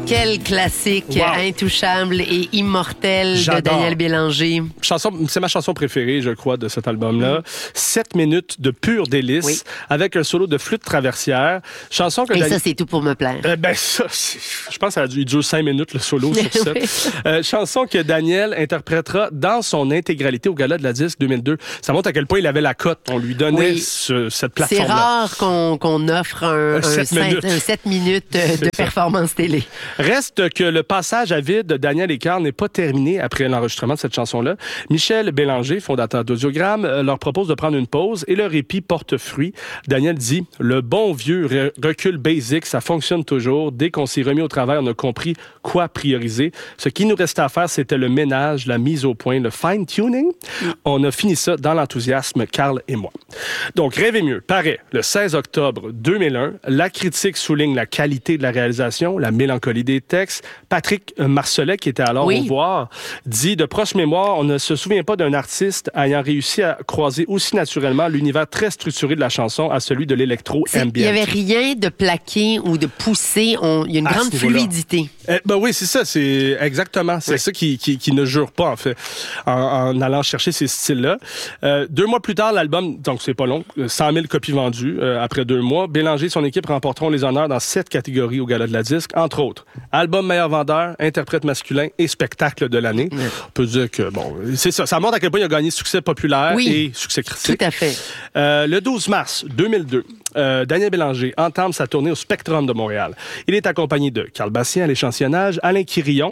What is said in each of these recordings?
Quel classique intouchable et immortel de Daniel Bélanger. C'est ma chanson préférée, je crois, de cet album-là. 7 minutes de pur délice avec un solo de flûte traversière. Chanson que ça, c'est tout pour me plaire. Je pense qu'il dure 5 minutes, le solo sur 7. Chanson que Daniel interprétera dans son intégralité au Gala de la Disque 2002. Ça montre à quel point il avait la cote. On lui donnait cette plateforme-là. C'est rare qu'on offre un 7 minutes de performance télé. Reste que le passage à vide de Daniel et Carl n'est pas terminé après l'enregistrement de cette chanson-là. Michel Bélanger, fondateur d'Audiogramme, leur propose de prendre une pause et le répit porte fruit. Daniel dit « Le bon vieux recul basic, ça fonctionne toujours. Dès qu'on s'est remis au travail, on a compris quoi prioriser. Ce qui nous restait à faire, c'était le ménage, la mise au point, le fine-tuning. On a fini ça dans l'enthousiasme, Carl et moi. » Donc, Rêver mieux paraît le 16 octobre 2001. La critique souligne la qualité de la réalisation, la mélancolie des textes. Patrick Marcelet, qui était alors au voir, dit de proche mémoire, on ne se souvient pas d'un artiste ayant réussi à croiser aussi naturellement l'univers très structuré de la chanson à celui de l'électro-ambient. Il n'y avait rien de plaqué ou de poussé. Il y a une grande fluidité. Oui, c'est ça. C'est exactement. C'est ça qui ne jure pas, en fait, en allant chercher ces styles-là. 2 mois plus tard, l'album, donc c'est pas long, 100 000 copies vendues après 2 mois. Bélanger et son équipe remporteront les honneurs dans 7 catégories au Gala de la Disque, entre autres. Album meilleur vendeur, interprète masculin et spectacle de l'année. On peut dire que, c'est ça. Ça montre à quel point il a gagné succès populaire et succès critique. Tout à fait. Le 12 mars 2002, Daniel Bélanger entame sa tournée au Spectrum de Montréal. Il est accompagné de Carl Bastien à l'échantillonnage, Alain Quirillon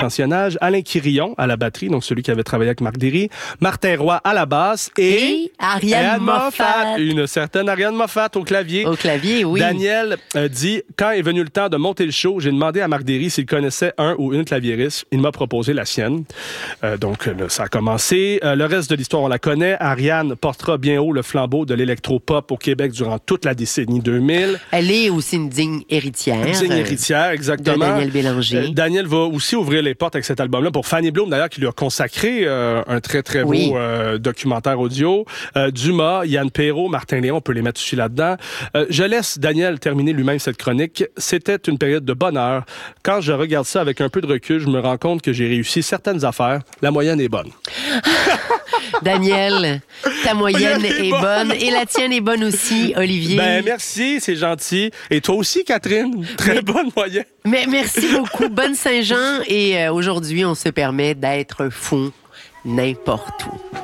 à la batterie, donc celui qui avait travaillé avec Marc Derry, Martin Roy à la basse et Ariane Moffat. Une certaine Ariane Moffat au clavier. Au clavier, oui. Daniel dit « Quand est venu le temps de monter le show, j'ai demandé à Marc Derry s'il connaissait un ou une claviériste. Il m'a proposé la sienne. » Donc, là, ça a commencé. Le reste de l'histoire, on la connaît. Ariane portera bien haut le flambeau de l'électropop au Québec durant toute la décennie 2000. Elle est aussi une digne héritière. Une digne héritière, exactement. De Daniel Bélanger. Daniel va aussi ouvrir les portes avec cet album-là pour Fanny Bloom, d'ailleurs, qui lui a consacré un très, très beau documentaire audio. Dumas, Yann Perrault, Martin Léon, on peut les mettre aussi là-dedans. Je laisse Daniel terminer lui-même cette chronique. C'était une période de bonheur. Quand je regarde ça avec un peu de recul, je me rends compte que j'ai réussi certaines affaires. La moyenne est bonne. Daniel, ta moyenne est bonne et la tienne est bonne aussi, Olivier. Merci, c'est gentil. Et toi aussi, Catherine, très bonne moyenne. Mais merci beaucoup. Bonne Saint-Jean et aujourd'hui, on se permet d'être fou n'importe où.